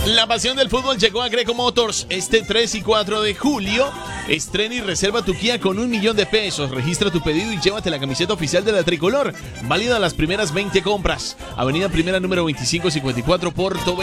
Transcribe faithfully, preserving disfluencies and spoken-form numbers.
La pasión del fútbol llegó a Greco Motors este tres y cuatro de julio. Estrena y reserva tu Kia con un millón de pesos. Registra tu pedido y llévate la camiseta oficial de la tricolor. Válida las primeras veinte compras. Avenida Primera número veinticinco cincuenta y cuatro, Porto